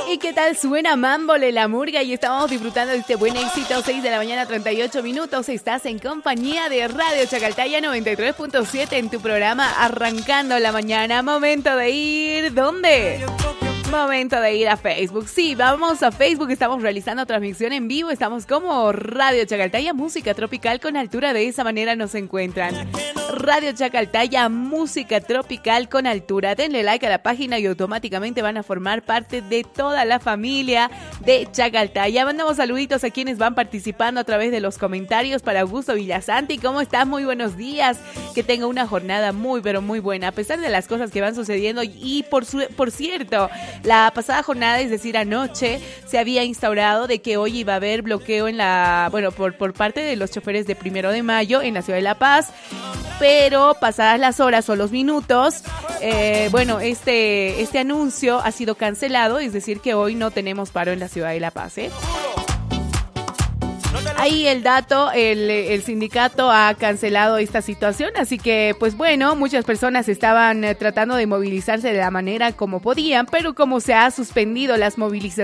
¿Y qué tal suena Mámbole la Murga? Y estamos disfrutando de este buen éxito, 6 de la mañana, 38 minutos. Estás en compañía de Radio Chacaltaya 93.7 en tu programa Arrancando la Mañana. Momento de ir, ¿dónde? Momento de ir a Facebook. Sí, vamos a Facebook, estamos realizando transmisión en vivo, estamos como Radio Chacaltaya, música tropical con altura, de esa manera nos encuentran. Radio Chacaltaya, música tropical con altura. Denle like a la página y automáticamente van a formar parte de toda la familia de Chacaltaya. Mandamos saluditos a quienes van participando a través de los comentarios. Para Augusto Villasanti, ¿cómo estás? Muy buenos días. Que tenga una jornada muy, pero muy buena, a pesar de las cosas que van sucediendo. Y por cierto, la pasada jornada, es decir, anoche, se había instaurado de que hoy iba a haber bloqueo en por parte de los choferes de 1 de mayo en la ciudad de La Paz. Pero pasadas las horas o los minutos, este anuncio ha sido cancelado, es decir, que hoy no tenemos paro en la ciudad de La Paz, ¿eh? Ahí el dato, el sindicato ha cancelado esta situación, así que pues bueno, muchas personas estaban tratando de movilizarse de la manera como podían, pero como se ha suspendido las movilizaciones